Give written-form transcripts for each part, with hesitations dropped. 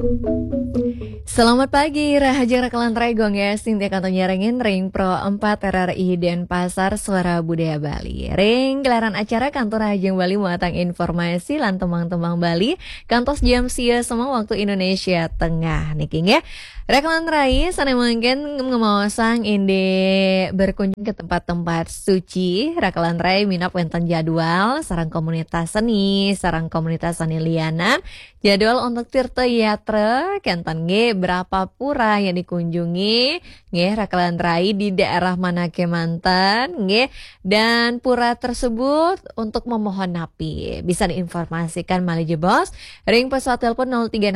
Selamat pagi, Rahaja Rakalan Regong ya, Sintia Kantonya Rengin, Ring Pro 4 RRI Denpasar, Suara Budaya Bali. Ring gelaran acara Kantor Rahajang Bali muatang informasi lan temang-temang Bali, kantos jam sia semua waktu Indonesia Tengah. Niking ya, Rakalan Rai sana mungkin ngemawasang inde berkunjung ke tempat-tempat suci. Rakalan Rai minap wenten jadwal, sarang komunitas seni lianan. Jadwal untuk Tirta Yatra Kentan G berapa pura yang dikunjungi nggih Rakalan Rai di daerah mana Kemantan nggih, dan pura tersebut untuk memohon napi bisa diinformasikan malih bos ring pesawat telepon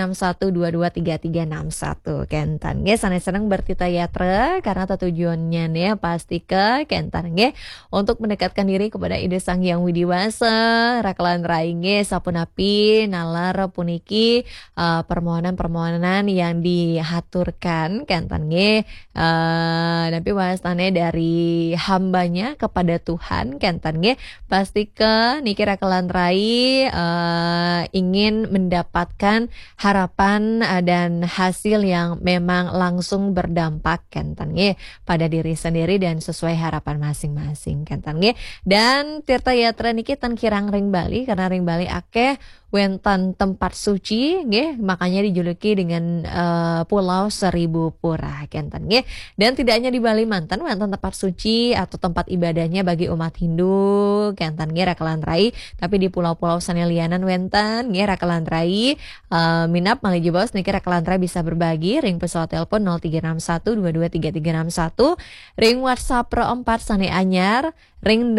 0361223361 Kentan nggih senang bertita yatra karena tujuannya nih pasti ke Kentan nggih untuk mendekatkan diri kepada Ide Sang Hyang Widiwasa. Rakalan Rai nggih sapunapi nalar puniki permohonan-permohonan yang dihaturkan Kentan nggih tapi wastane dari hambanya kepada Tuhan Kentan nggih pasti ke niki Rakalan Rai ingin mendapatkan harapan dan hasil yang memang langsung berdampak Kentan nggih pada diri sendiri dan sesuai harapan masing-masing Kentan nggih. Dan Tirta Yatra niki tan kirang ring Bali karena ring Bali akeh wentan tempat suci nggih, makanya dijuluki dengan Pulau Seribu Pura Kentan nggih. Dan tidak hanya di Bali mantan wonten tempat suci atau tempat ibadahnya bagi umat Hindu Kentan nggih Rakalan Rai, tapi di pulau-pulau sanelianan wenten nggih Rakalan Rai minap malih bos niki Rakalan Rai bisa berbagi ring pesawat telepon 0361223361, ring WhatsApp Pro 4 sane anyar ring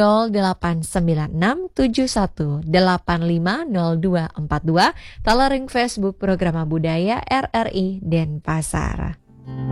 089671850242, tala ring Facebook Programa Budaya RRI Denpasar.